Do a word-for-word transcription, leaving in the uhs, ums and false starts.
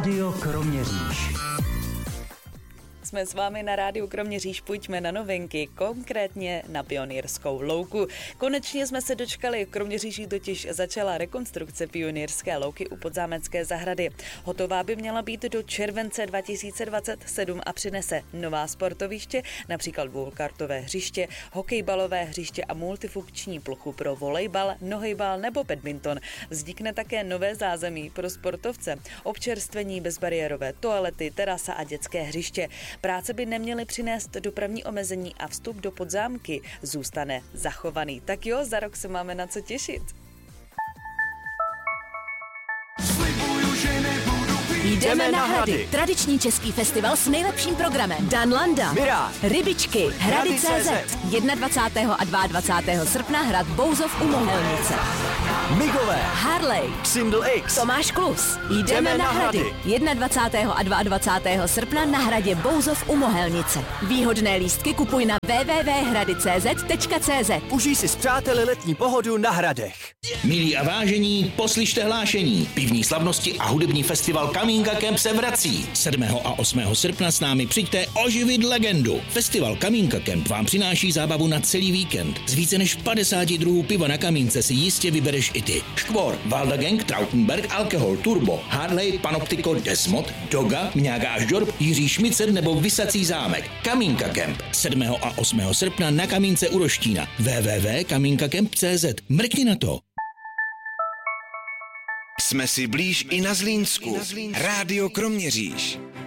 Rádio Kroměříž. Jsme s vámi na rádiu Kroměříž, pojďme na novinky, konkrétně na Pionýrskou louku. Konečně jsme se dočkali, v Kroměříži totiž začala rekonstrukce Pionýrské louky u Podzámecké zahrady. Hotová by měla být do července dva tisíce dvacet sedm a přinese nová sportoviště, například dvoukartové hřiště, hokejbalové hřiště a multifunkční plochu pro volejbal, nohejbal nebo badminton. Vznikne také nové zázemí pro sportovce, občerstvení, bezbariérové toalety, terasa a dětské hřiště. Práce by neměly přinést dopravní omezení a vstup do Podzámky zůstane zachovaný. Tak jo, za rok se máme na co těšit. Jdeme na Hrady. Tradiční český festival s nejlepším programem. Dan Landa, Mirá, Rybičky, Hrady tečka cé zet. dvacátého prvního a dvacátého druhého srpna Hrad Bouzov u Mohelnice. Migové, Harley, Symbol X, Tomáš Klus. Jdeme na Hrady. dvacátého prvního a dvacátého druhého srpna na Hradě Bouzov u Mohelnice. Výhodné lístky kupuj na w w w tečka hrady tečka cé zet tečka cé zet. Užij si s přáteli letní pohodu na Hradech. Milí a vážení, poslyšte hlášení. Pivní slavnosti a hudební festival Kamínka Camp se vrací. sedmého a osmého srpna s námi přijďte oživit legendu. Festival Kamínka Camp vám přináší zábavu na celý víkend. Z více než padesáti druhů piva na kamínce si jistě vybereš i ty. Škvor, Valda Gang, Trautenberg, Alkohol, Turbo, Harley, Panoptico, Desmod, Doga, Mňága až Dorb, Jiří Šmicet nebo Vysací zámek. Kamínka Camp. sedmého a osmého srpna na Kamínce u Roštína. w w w tečka kamínka camp tečka cé zet. Mrkni na to. Jsme si blíž i na Zlínsku. Rádio Kroměříž.